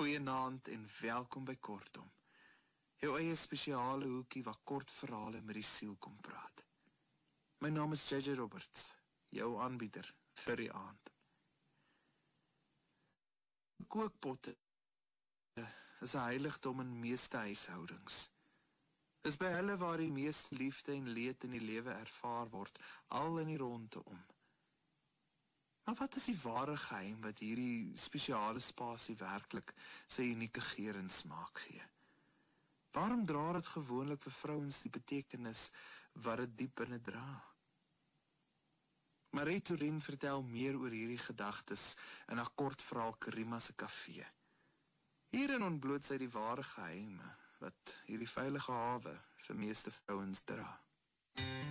Goeienaand en welkom by Kortom. Jou eie spesiale hoekie waar kort verhale met die siel kom praat. My naam is JJ Roberts, jou aanbieder vir die aand. Kookpotte is 'n heiligdom in meeste huishoudings. Dis by hulle waar die meeste liefde en leed in die lewe ervaar word, al in die ronde om. Maar wat is die ware geheim wat hierdie spesiale spasie werklik sy unieke geur en smaak gee? Waarom dra dit gewoonlik vir vrouens die betekenis wat dit diep in dit dra? Marie Tourien vertel meer oor hierdie gedagtes in haar kort verhaal Karima se Kafee. Hierin ontbloot sy die ware geheime wat hierdie veilige hawe vir meeste vrouens dra.